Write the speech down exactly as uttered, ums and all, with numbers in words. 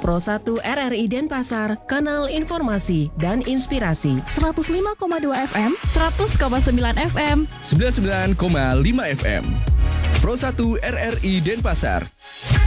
Pro satu R R I Denpasar, kanal informasi dan inspirasi. seratus lima koma dua F M, seratus koma sembilan F M, sembilan puluh sembilan koma lima F M. Pro satu R R I Denpasar.